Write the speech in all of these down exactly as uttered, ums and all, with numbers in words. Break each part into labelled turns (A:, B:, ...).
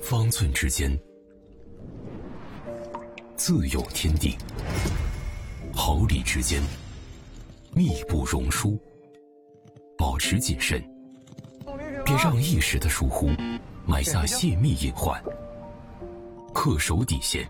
A: 方寸之间，自有天地；毫厘之间，密不容疏。保持谨慎，别让一时的疏忽埋下泄密隐患，恪守底线。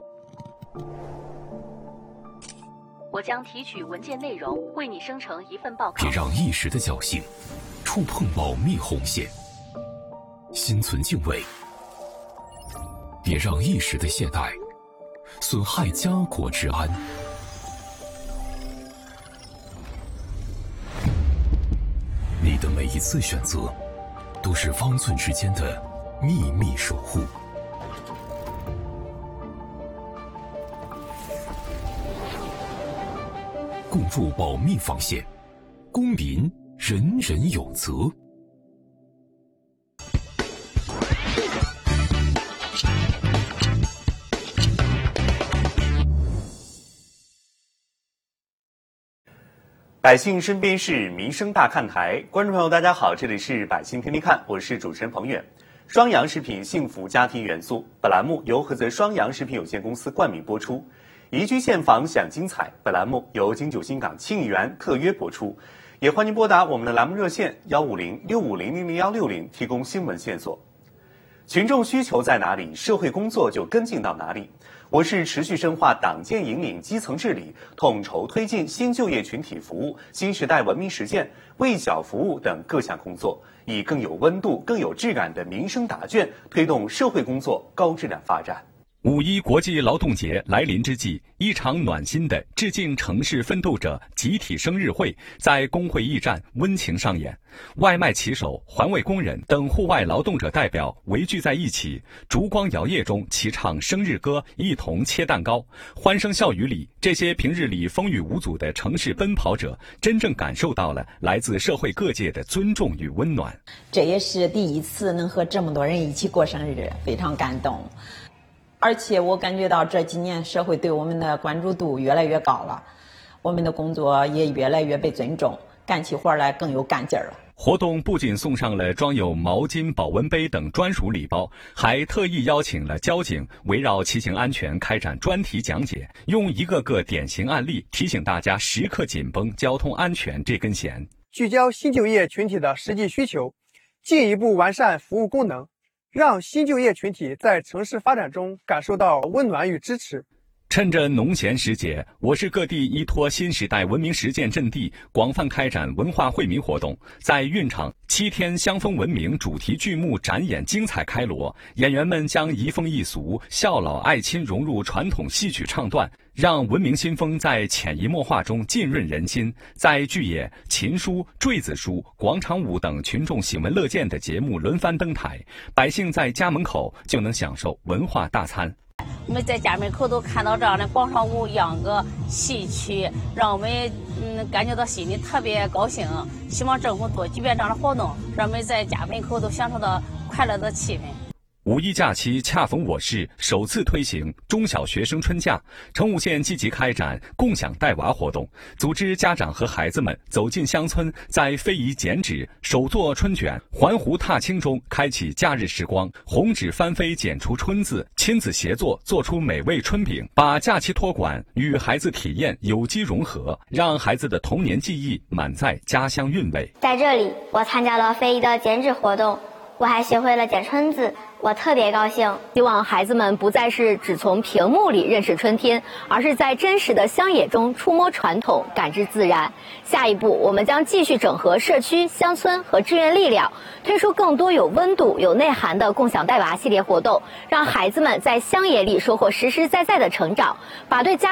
B: 我将提取文件内容，为你生成一份报告。
A: 别让一时的侥幸触碰保密红线，心存敬畏。别让一时的懈怠损害家国之安。你的每一次选择，都是方寸之间的秘密守护。共筑保密防线，公民人人有责。
C: 百姓身边事，民生大看台。观众朋友，大家好，这里是百姓天天看，我是主持人彭远。双阳食品幸福家庭元素，本栏目由菏泽双阳食品有限公司冠名播出。宜居现房享精彩，本栏目由金九新港庆园特约播出。也欢迎拨打我们的栏目热线幺五零六五零零零幺六零提供新闻线索。群众需求在哪里，社会工作就跟进到哪里。我是持续深化党建引领基层治理，统筹推进新就业群体服务、新时代文明实践、为小服务等各项工作，以更有温度、更有质感的民生答卷，推动社会工作高质量发展。
D: 五一国际劳动节来临之际，一场暖心的致敬城市奋斗者集体生日会在工会驿站温情上演。外卖骑手、环卫工人等户外劳动者代表围聚在一起，烛光摇曳中齐唱生日歌，一同切蛋糕。欢声笑语里，这些平日里风雨无阻的城市奔跑者真正感受到了来自社会各界的尊重与温暖。
E: 这也是第一次能和这么多人一起过生日，非常感动。而且我感觉到这几年社会对我们的关注度越来越高了，我们的工作也越来越被尊重，干起活来更有干劲儿了。
D: 活动不仅送上了装有毛巾、保温杯等专属礼包，还特意邀请了交警围绕骑行安全开展专题讲解，用一个个典型案例提醒大家时刻紧绷交通安全这根弦，
F: 聚焦新就业群体的实际需求，进一步完善服务功能，让新就业群体在城市发展中感受到温暖与支持。
D: 趁着农闲时节，我市各地依托新时代文明实践阵地，广泛开展文化惠民活动。在运场，七天香风文明主题剧目展演精彩开锣，演员们将移风易俗、孝老爱亲融入传统戏曲唱段，让文明新风在潜移默化中浸润人心。在剧野、琴书、坠子书、广场舞等群众喜闻乐见的节目轮番登台，百姓在家门口就能享受文化大餐。
G: 我们在家门口都看到这样的广场舞、秧歌、戏曲，让我们嗯感觉到心里特别高兴。希望政府多举办这样的活动，让我们在家门口都享受到快乐的气氛。
D: 五一假期恰逢我市首次推行中小学生春假，成武县积极开展共享带娃活动，组织家长和孩子们走进乡村，在非遗剪纸、手做春卷、环湖踏青中开启假日时光，红纸翻飞剪出春字，亲子协作做出美味春饼，把假期托管与孩子体验有机融合，让孩子的童年记忆满载家乡韵味。
H: 在这里，我参加了非遗的剪纸活动，我还学会了剪春字，我特别高兴。
I: 希望孩子们不再是只从屏幕里认识春天，而是在真实的乡野中触摸传统，感知自然。下一步，我们将继续整合社区、乡村和志愿力量，推出更多有温度、有内涵的共享带娃系列活动，让孩子们在乡野里收获实实在在的成长，把对家